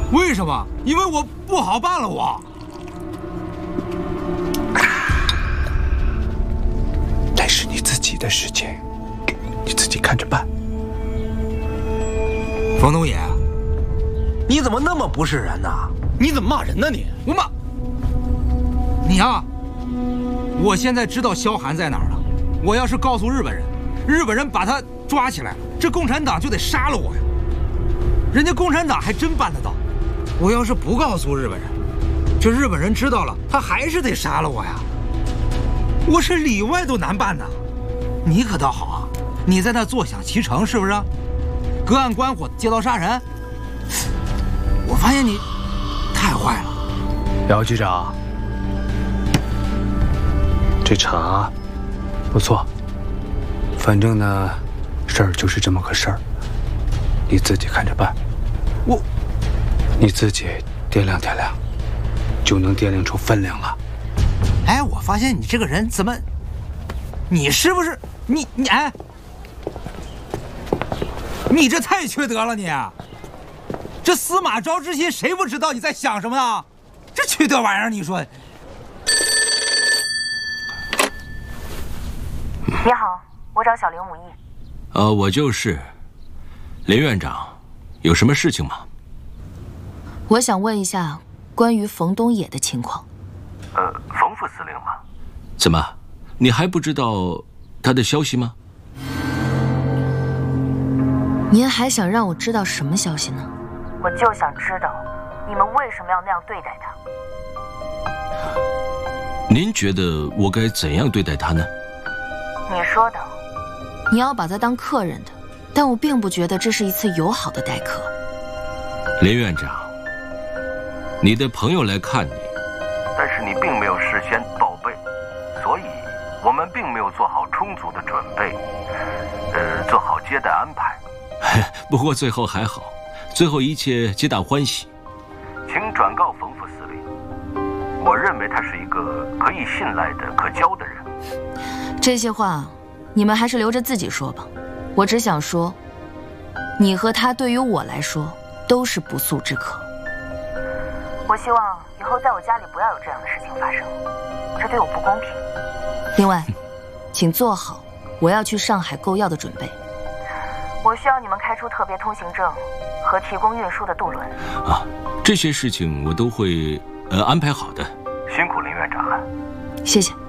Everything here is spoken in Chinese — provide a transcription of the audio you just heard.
为什么？因为我不好办了，我。 那是你自己的事情，你自己看着办。 冯东野， 你怎么那么不是人呢？ 你怎么骂人呢你？ 我骂你啊！我现在知道萧寒在哪儿了。我要是告诉日本人，日本人把他抓起来了，这共产党就得杀了我呀。人家共产党还真办得到。我要是不告诉日本人，这日本人知道了，他还是得杀了我呀。我是里外都难办呐。你可倒好啊，你在那坐享其成是不是？隔岸观火，借刀杀人。我发现你太坏了。 姚局长，这茶不错，反正呢，事儿就是这么个事儿，你自己看着办。你自己掂量掂量，就能掂量出分量了。 哎，我发现你这个人怎么，你是不是你哎，你这太缺德了你！这司马昭之心，谁不知道你在想什么呢？这缺德玩意儿，你说？ 你好，我找小林武艺。 我就是林院长，有什么事情吗？ 我想问一下关于冯东野的情况。 冯副司令吗？ 怎么，你还不知道他的消息吗？ 您还想让我知道什么消息呢？我就想知道，你们为什么要那样对待他？ 您觉得我该怎样对待他呢？ 你说的，你要把他当客人的，但我并不觉得这是一次友好的待客。 林院长，你的朋友来看你， 但是你并没有事先报备，所以我们并没有做好充足的准备，做好接待安排。 不过最后还好，最后一切皆大欢喜。 请转告冯副司令，我认为他是一个可以信赖的、可交的人。 这些话你们还是留着自己说吧。我只想说，你和他对于我来说都是不速之客。我希望以后在我家里不要有这样的事情发生，这对我不公平。另外，请做好我要去上海购药的准备。我需要你们开出特别通行证和提供运输的渡轮。 这些事情我都会安排好的。 辛苦林院长了。 谢谢。